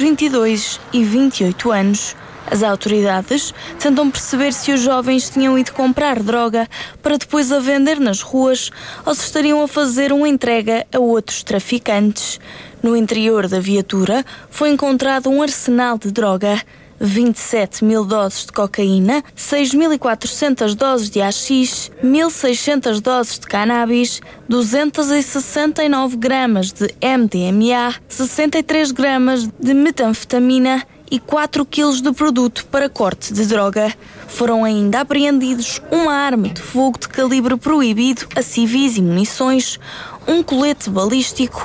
22 e 28 anos. As autoridades tentam perceber se os jovens tinham ido comprar droga para depois a vender nas ruas ou se estariam a fazer uma entrega a outros traficantes. No interior da viatura foi encontrado um arsenal de droga. 27 mil doses de cocaína, 6.400 doses de AX, 1.600 doses de cannabis, 269 gramas de MDMA, 63 gramas de metanfetamina e 4 quilos de produto para corte de droga. Foram ainda apreendidos uma arma de fogo de calibre proibido a civis e munições, um colete balístico,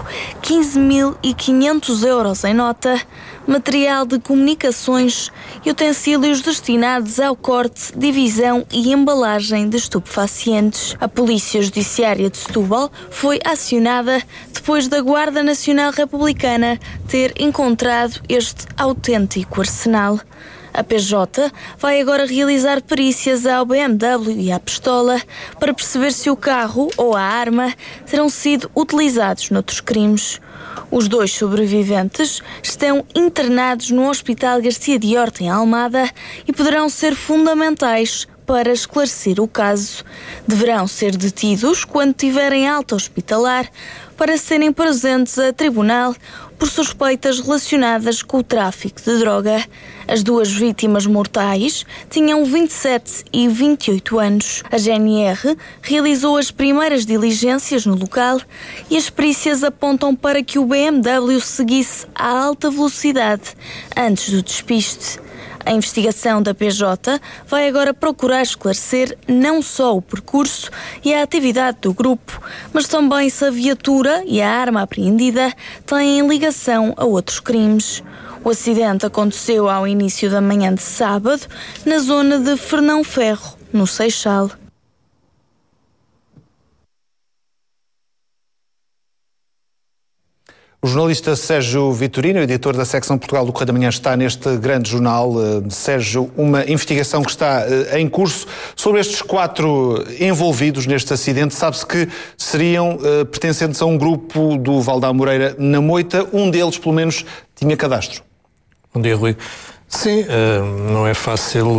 15.500 euros em nota, material de comunicações e utensílios destinados ao corte, divisão e embalagem de estupefacientes. A Polícia Judiciária de Setúbal foi acionada depois da Guarda Nacional Republicana ter encontrado este autêntico arsenal. A PJ vai agora realizar perícias ao BMW e à pistola para perceber se o carro ou a arma terão sido utilizados noutros crimes. Os 2 sobreviventes estão internados no Hospital Garcia de Horta, em Almada, e poderão ser fundamentais para esclarecer o caso. Deverão ser detidos quando tiverem alta hospitalar para serem presentes a tribunal por suspeitas relacionadas com o tráfico de droga. As 2 vítimas mortais tinham 27 e 28 anos. A GNR realizou as primeiras diligências no local e as perícias apontam para que o BMW seguisse a alta velocidade antes do despiste. A investigação da PJ vai agora procurar esclarecer não só o percurso e a atividade do grupo, mas também se a viatura e a arma apreendida têm ligação a outros crimes. O acidente aconteceu ao início da manhã de sábado, na zona de Fernão Ferro, no Seixal. O jornalista Sérgio Vitorino, editor da secção Portugal do Correio da Manhã, está neste grande jornal. Sérgio, uma investigação que está em curso sobre estes 4 envolvidos neste acidente. Sabe-se que seriam pertencentes a um grupo do Val da Amoreira, na Moita. Um deles, pelo menos, tinha cadastro. Bom dia, Rui. Sim, não é fácil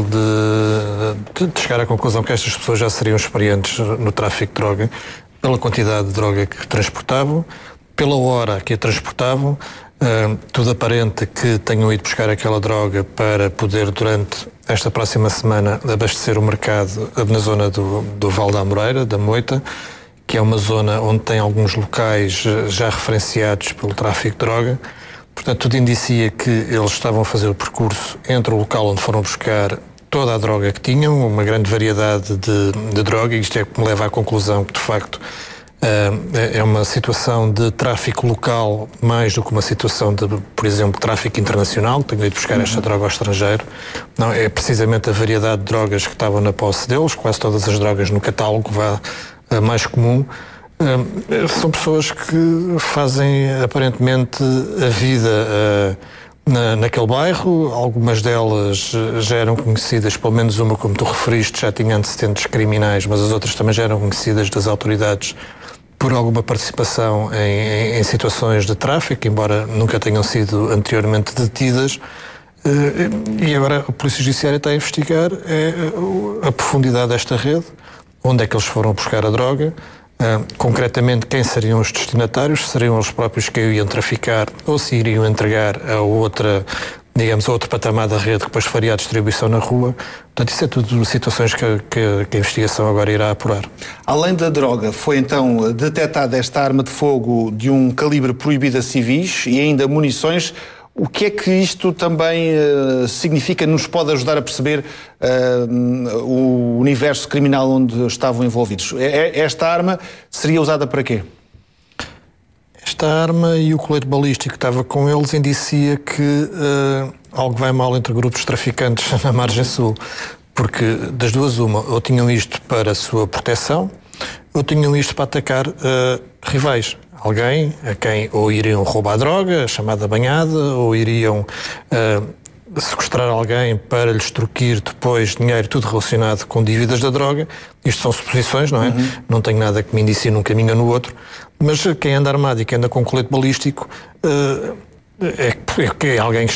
de chegar à conclusão que estas pessoas já seriam experientes no tráfico de droga, pela quantidade de droga que transportavam, pela hora que a transportavam, tudo aparente que tenham ido buscar aquela droga para poder, durante esta próxima semana, abastecer o mercado na zona do Val da Amoreira, da Moita, que é uma zona onde tem alguns locais já referenciados pelo tráfico de droga. Portanto, tudo indicia que eles estavam a fazer o percurso entre o local onde foram buscar toda a droga que tinham, uma grande variedade de droga, e isto é que me leva à conclusão que, de facto, é uma situação de tráfico local mais do que uma situação de, por exemplo, tráfico internacional, que tenho ido buscar esta droga ao estrangeiro. Não, é precisamente a variedade de drogas que estavam na posse deles, quase todas as drogas no catálogo mais comum. São pessoas que fazem aparentemente a vida naquele bairro. Algumas delas já eram conhecidas, pelo menos uma, como tu referiste, já tinha antecedentes criminais, mas as outras também já eram conhecidas das autoridades por alguma participação em situações de tráfico, embora nunca tenham sido anteriormente detidas. E agora a Polícia Judiciária está a investigar a profundidade desta rede, onde é que eles foram buscar a droga, concretamente quem seriam os destinatários, seriam eles próprios que iam traficar ou se iriam entregar a outra, digamos, a outro patamar da rede que depois faria a distribuição na rua. Portanto, isso é tudo situações que a investigação agora irá apurar. Além da droga, foi então detectada esta arma de fogo de um calibre proibido a civis e ainda munições. O que é que isto também significa, nos pode ajudar a perceber o universo criminal onde estavam envolvidos? Esta arma seria usada para quê? Esta arma e o colete balístico que estava com eles indicia que algo vai mal entre grupos traficantes na margem sul, porque das duas uma, ou tinham isto para a sua proteção, ou tinham isto para atacar rivais. Alguém a quem ou iriam roubar droga, a chamada banhada, ou iriam sequestrar alguém para lhes extorquir depois dinheiro, tudo relacionado com dívidas da droga. Isto são suposições, não é? Uhum. Não tenho nada que me indicie num caminho ou no outro. Mas quem anda armado e quem anda com colete balístico é alguém que